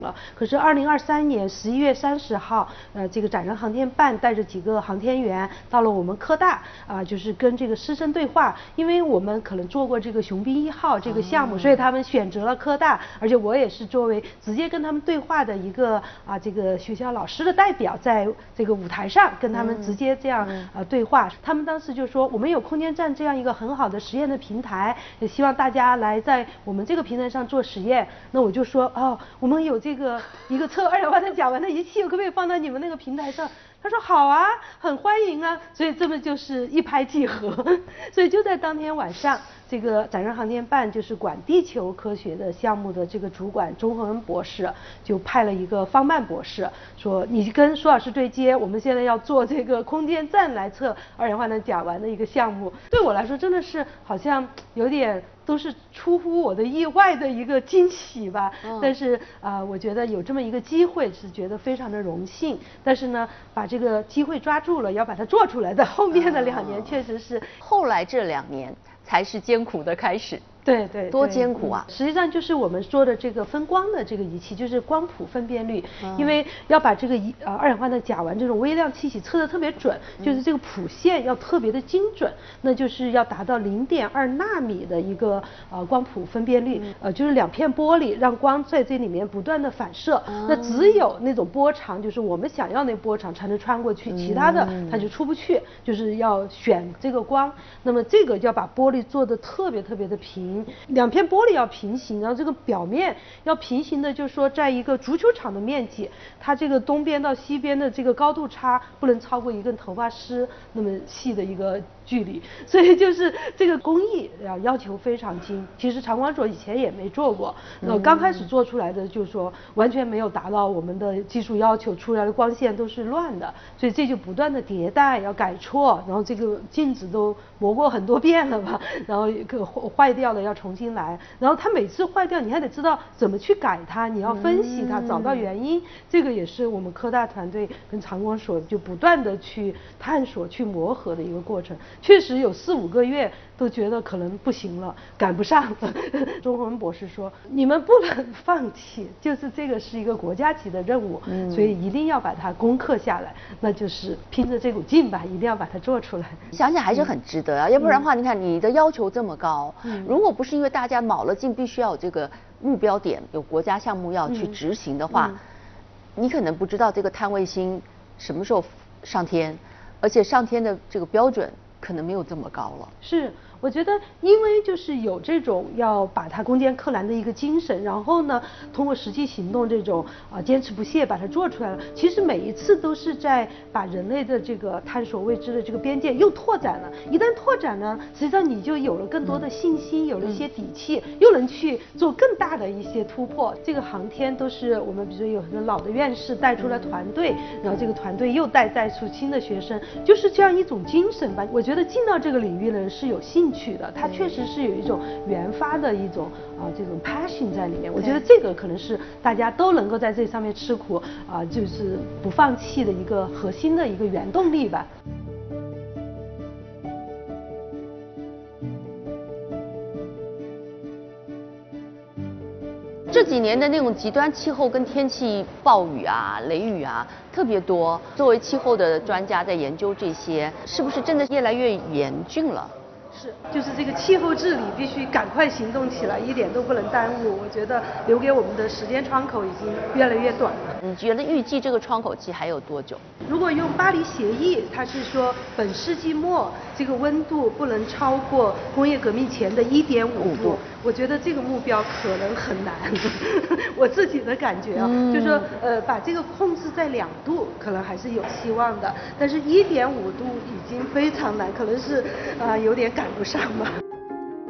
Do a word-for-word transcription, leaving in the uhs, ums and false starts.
了。可是二零二三年十一月三十号，呃，这个载人航天办带着几个航天员到了我们科大啊、呃，就是跟这个师生对话。因为我们可能做过这个雄兵一号这个项目，哦、所以他们选择了科大，而且我也是作为直接跟他们对话的一个啊、呃、这个学校老师的代表，在这个舞台上跟他们直接这样、嗯、呃对话。他们当时就说，我们有空间站这样一个很好的实验的平台，也希望大家来在我们这个平台上做实验。那我就说，哦，我们有这个一个测二氧化碳甲烷的仪器，我可不可以放到你们那个平台上？他说好啊，很欢迎啊，所以这么就是一拍即合。所以就在当天晚上，这个载人航天办就是管地球科学的项目的这个主管钟恒恩博士，就派了一个方曼博士，说你跟苏老师对接，我们现在要做这个空间站来测二氧化碳甲烷的一个项目。对我来说真的是好像有点都是出乎我的意外的一个惊喜吧。嗯、但是啊、呃，我觉得有这么一个机会是觉得非常的荣幸。但是呢，把这个机会抓住了，要把它做出来的后面的两年确实是、嗯、 后来这两年才是艰苦的开始。 对 对, 对， 多艰苦啊！ 实际上就是我们说的这个分光的这个仪器，就是光谱分辨率，嗯、因为要把这个一呃二氧化碳甲烷这种微量气体测得特别准，嗯、就是这个谱线要特别的精准，那就是要达到零点二纳米的一个呃光谱分辨率，嗯、呃就是两片玻璃让光在这里面不断的反射，嗯、那只有那种波长，就是我们想要那波长才能穿过去，嗯、其他的它就出不去，就是要选这个光，那么这个要把玻璃做得特别特别的平。两片玻璃要平行，然后这个表面要平行的，就是说在一个足球场的面积，它这个东边到西边的这个高度差不能超过一根头发丝那么细的一个距离，所以就是这个工艺啊要求非常精。其实长光所以前也没做过，呃，刚开始做出来的就是说完全没有达到我们的技术要求，出来的光线都是乱的，所以这就不断的迭代，要改错，然后这个镜子都磨过很多遍了吧，然后个坏掉了要重新来，然后它每次坏掉你还得知道怎么去改它，你要分析它，找到原因，这个也是我们科大团队跟长光所就不断的去探索去磨合的一个过程。确实有四五个月都觉得可能不行了，赶不上了。钟恒恩博士说，你们不能放弃，就是这个是一个国家级的任务，嗯、所以一定要把它攻克下来，那就是拼着这股劲吧，一定要把它做出来。 想想还是很值得啊，嗯、要不然的话，你看你的要求这么高，嗯、如果不是因为大家卯了劲，必须要有这个目标点，有国家项目要去执行的话，嗯嗯、你可能不知道这个碳卫星什么时候上天，而且上天的这个标准可能没有这么高了。 是，我觉得因为就是有这种要把它攻坚克难的一个精神，然后呢，通过实际行动这种啊、呃、坚持不懈把它做出来了。其实每一次都是在把人类的这个探索未知的这个边界又拓展了。一旦拓展呢，实际上你就有了更多的信心，嗯、有了一些底气，嗯、又能去做更大的一些突破。这个航天都是我们比如说有很多老的院士带出来团队，嗯、然后这个团队又带带出新的学生，就是这样一种精神吧。我觉得进到这个领域的人是有兴趣的，他确实是有一种原发的一种啊、呃、这种 passion 在里面。我觉得这个可能是大家都能够在这上面吃苦啊、呃，就是不放弃的一个核心的一个原动力吧。 这几年的那种极端气候跟天气暴雨啊、雷雨啊特别多，作为气候的专家在研究这些，是不是真的越来越严峻了？ 是，就是这个气候治理必须赶快行动起来，一点都不能耽误。我觉得留给我们的时间窗口已经越来越短了。 你觉得预计这个窗口期还有多久？ 如果用巴黎协议，它是说本世纪末这个温度不能超过工业革命前的一点五度。我觉得这个目标可能很难，我自己的感觉啊，嗯、就是说呃把这个控制在两度可能还是有希望的，但是一点五度已经非常难，可能是啊、呃、有点赶不上吧。